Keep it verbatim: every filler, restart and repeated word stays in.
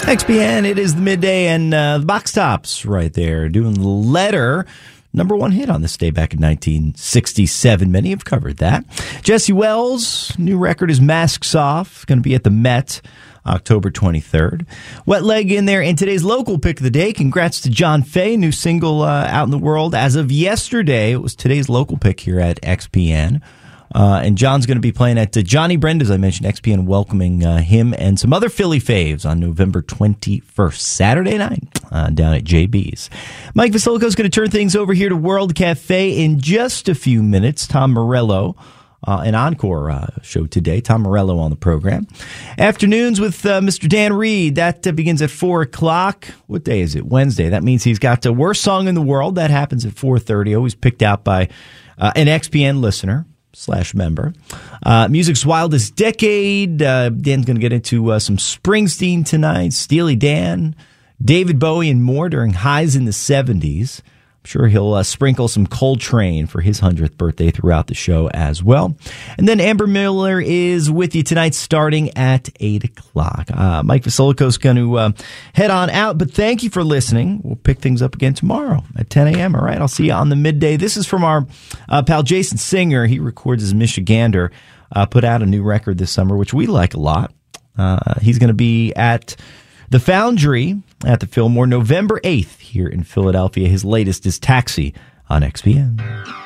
X P N, it is the midday, and uh, the Box Tops right there doing the Letter. Number one hit on this day back in nineteen sixty-seven. Many have covered that. Jesse Wells' new record is Masks Off. Going to be at the Met October twenty-third. Wet Leg in there. And today's local pick of the day. Congrats to John Fay, new single uh, out in the world. As of yesterday, it was today's local pick here at X P N. Uh, and John's going to be playing at uh, Johnny Brenda, as I mentioned, X P N welcoming uh, him and some other Philly faves on November twenty-first, Saturday night, uh, down at J B's. Mike Vasilico is going to turn things over here to World Cafe in just a few minutes. Tom Morello, uh, an encore uh, show today. Tom Morello on the program. Afternoons with uh, Mister Dan Reed. That uh, begins at four o'clock. What day is it? Wednesday. That means he's got the worst song in the world. That happens at four thirty. Always picked out by uh, an X P N listener slash member. Uh, music's wildest decade. Uh, Dan's going to get into uh, some Springsteen tonight, Steely Dan, David Bowie, and more during highs in the seventies. I'm sure he'll uh, sprinkle some Coltrane for his hundredth birthday throughout the show as well. And then Amber Miller is with you tonight starting at eight o'clock. Uh, Mike Vasilico is going to uh, head on out, but thank you for listening. We'll pick things up again tomorrow at ten a.m. All right, I'll see you on the midday. This is from our uh, pal Jason Singer. He records as Michigander, uh, put out a new record this summer, which we like a lot. Uh, he's going to be at the Foundry at the Fillmore November eighth here in Philadelphia. His latest is Taxi on X P N.